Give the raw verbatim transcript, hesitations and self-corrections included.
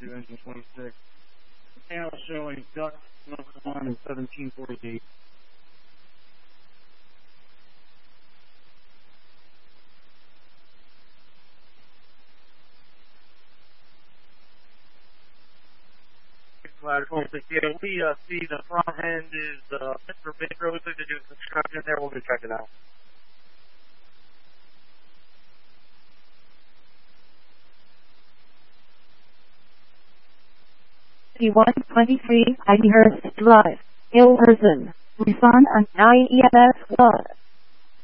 two, engine twenty-six. Panel showing duct number one and seventeen forty-eight. Ladder twenty-six, yeah, we uh, see the front end is uh, fit for big roads to do construction there. We'll go check it out. one twenty-three Pinehurst Drive, Hilversum, Luzon, and nine E M S one.